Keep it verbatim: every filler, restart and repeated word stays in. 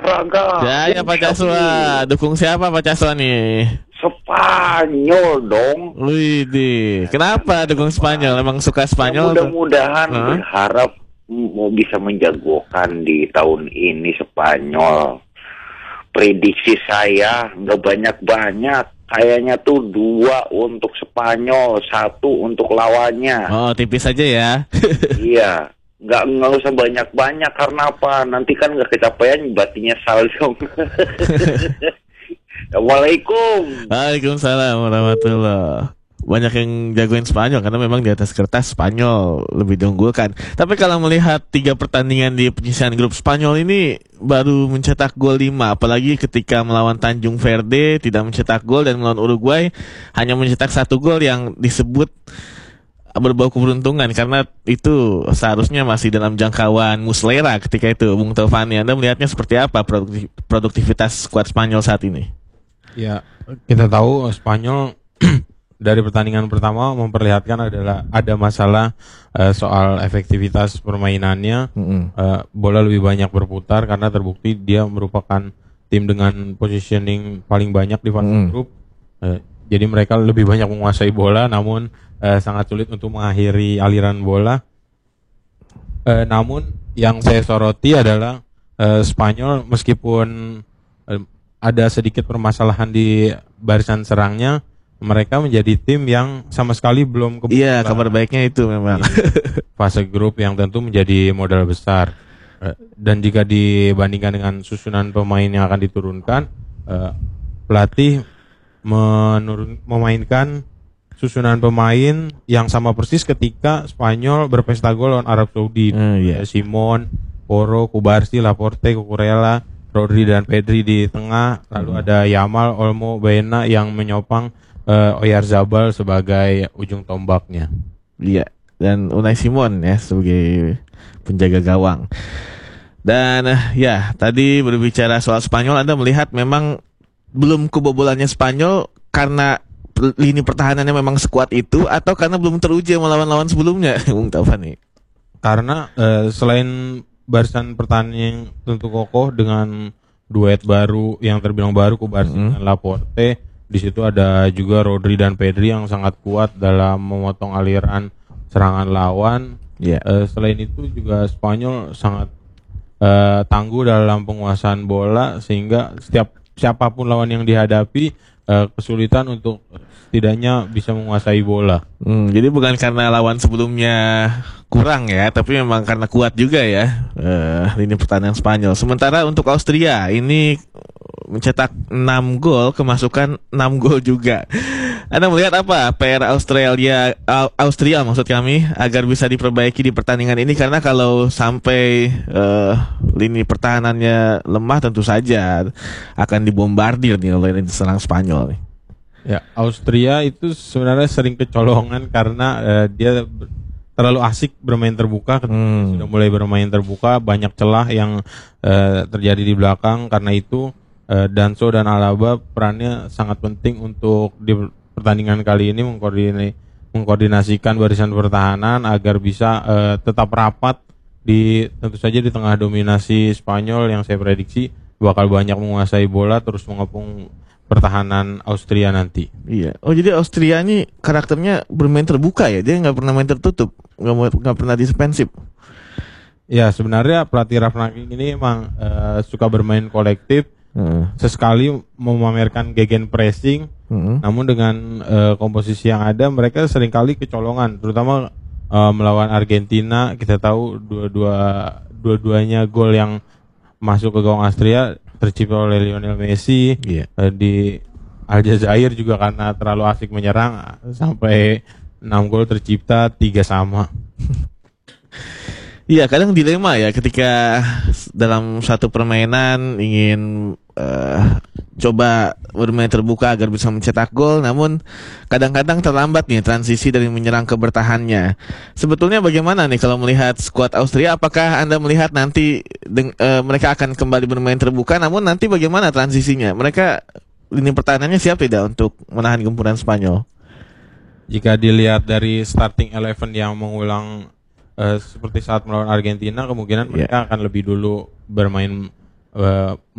Praga. Jaya Pak Caswa. Dukung siapa Pak Caswa nih? Spanyol dong. Widih. Kenapa dukung Spanyol? Emang suka Spanyol? Ya, mudah-mudahan huh? berharap mau bisa menjagokan di tahun ini Spanyol. Prediksi saya nggak banyak-banyak. Kayaknya tuh dua untuk Spanyol, satu untuk lawannya. Oh, tipis aja ya. Iya, nggak nggak usah banyak-banyak karena apa? Nanti kan nggak kecapean batinya Salzong. Assalamualaikum. Waalaikumsalam warahmatullah. Banyak yang jagoin Spanyol karena memang di atas kertas Spanyol lebih diunggulkan. Tapi kalau melihat tiga pertandingan di penyisihan grup, Spanyol ini baru mencetak gol lima. Apalagi ketika melawan Tanjung Verde tidak mencetak gol, dan melawan Uruguay hanya mencetak satu gol yang disebut berbau keberuntungan, karena itu seharusnya masih dalam jangkauan Muslera ketika itu. Bung Taufani, Anda melihatnya seperti apa produktivitas skuad Spanyol saat ini? Ya, kita tahu Spanyol dari pertandingan pertama memperlihatkan adalah ada masalah uh, soal efektivitas permainannya. Mm-hmm. uh, bola lebih banyak berputar karena terbukti dia merupakan tim dengan positioning paling banyak di fase mm-hmm. grup. Uh, jadi mereka lebih banyak menguasai bola, namun uh, sangat sulit untuk mengakhiri aliran bola. Uh, namun yang saya soroti adalah uh, Spanyol meskipun uh, ada sedikit permasalahan di barisan serangnya, mereka menjadi tim yang sama sekali belum kembali. Iya, kabar baiknya itu memang. Fase grup yang tentu menjadi modal besar. Dan jika dibandingkan dengan susunan pemain yang akan diturunkan, pelatih menurun, memainkan susunan pemain yang sama persis ketika Spanyol berpesta gol lawan Arab Saudi. Hmm, yeah. Simon, Poro, Kubarsi, Laporte, Cucurella, Rodri dan Pedri di tengah. Lalu hmm. ada Yamal, Olmo, Baena yang menyopang Uh, Oyarzabal sebagai ujung tombaknya. Iya, dan Unai Simon ya sebagai penjaga gawang. Dan uh, ya, tadi berbicara soal Spanyol, Anda melihat memang belum kebobolannya Spanyol karena lini pertahanannya memang sekuat itu, atau karena belum teruji melawan-lawan sebelumnya, Bung Taufani? Karena uh, selain barisan pertahanan yang tentu kokoh dengan duet baru yang terbilang baru, Kubarsi mm-hmm. dan Laporte, di situ ada juga Rodri dan Pedri yang sangat kuat dalam memotong aliran serangan lawan. Yeah. Uh, selain itu juga Spanyol sangat uh, tangguh dalam penguasaan bola, sehingga setiap siapapun lawan yang dihadapi uh, kesulitan untuk setidaknya bisa menguasai bola. Hmm, jadi bukan karena lawan sebelumnya kurang ya, tapi memang karena kuat juga ya uh, lini pertahanan Spanyol. Sementara untuk Austria ini mencetak enam gol, kemasukan enam gol juga. Anda melihat apa P R Australia Austria maksud kami agar bisa diperbaiki di pertandingan ini, karena kalau sampai uh, lini pertahanannya lemah tentu saja akan dibombardir nih oleh lini serang Spanyol. Ya, Austria itu sebenarnya sering kecolongan karena uh, dia ber- terlalu asik bermain terbuka. Ketika hmm. sudah mulai bermain terbuka, banyak celah yang uh, terjadi di belakang. Karena itu Uh, Danso dan Alaba perannya sangat penting untuk di pertandingan kali ini mengkoordinasi, mengkoordinasikan barisan pertahanan agar bisa uh, tetap rapat di tentu saja di tengah dominasi Spanyol yang saya prediksi bakal banyak menguasai bola terus mengepung pertahanan Austria nanti. Iya. Oh, jadi Austria ini karakternya bermain terbuka ya, dia nggak pernah main tertutup, nggak nggak pernah defensif. Ya, sebenarnya pelatih Rangnick ini emang uh, suka bermain kolektif. Hmm. Sesekali memamerkan gegen pressing, hmm. namun dengan uh, komposisi yang ada mereka seringkali kecolongan, terutama uh, melawan Argentina. Kita tahu dua-dua dua-duanya gol yang masuk ke gawang Austria tercipta oleh Lionel Messi. Yeah. Uh, di Aljazair juga karena terlalu asik menyerang sampai enam gol tercipta, tiga sama. Iya, kadang dilema ya ketika dalam satu permainan ingin uh, coba bermain terbuka agar bisa mencetak gol, namun kadang-kadang terlambat nih transisi dari menyerang ke bertahannya. Sebetulnya bagaimana nih kalau melihat skuad Austria? Apakah Anda melihat nanti deng- uh, mereka akan kembali bermain terbuka, namun nanti bagaimana transisinya? Mereka lini pertahanannya siap tidak untuk menahan gempuran Spanyol? Jika dilihat dari starting eleven yang mengulang Uh, seperti saat melawan Argentina, kemungkinan mereka yeah. akan lebih dulu bermain uh,